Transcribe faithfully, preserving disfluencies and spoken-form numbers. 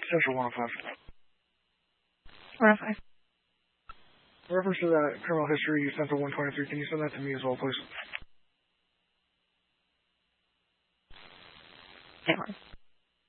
Central one oh five. one oh five. Reference to that criminal history you sent to one twenty-three, can you send that to me as well, please? Yeah.